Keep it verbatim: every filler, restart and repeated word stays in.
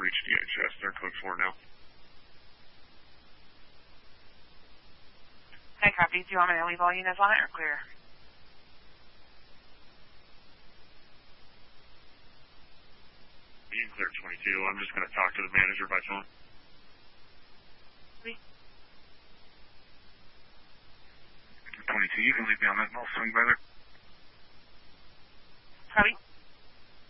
reached D H S. They're code four now. Hey, copy. Do you want me to leave all units on it or clear? You can clear twenty-two. I'm just going to talk to the manager by phone. Me? twenty-two, you can leave me on that and I'll swing by there. Copy.